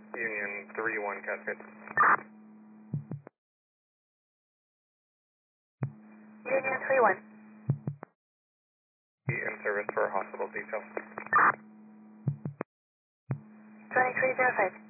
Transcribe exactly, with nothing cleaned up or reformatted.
Union three one Cascade. Union three one. In service for hospital detail. twenty-three zero five.